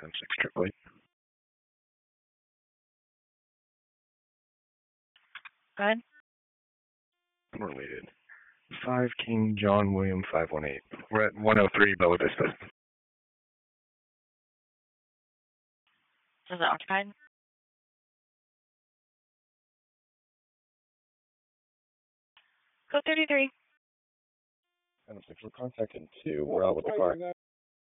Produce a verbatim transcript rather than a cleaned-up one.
ten six triple eight. Go ahead. Unrelated. Five King John William five one eight. We're at one oh three Bella Vista. Is it occupied? Code thirty-three. ten six, we're contacting two. We're out with the car.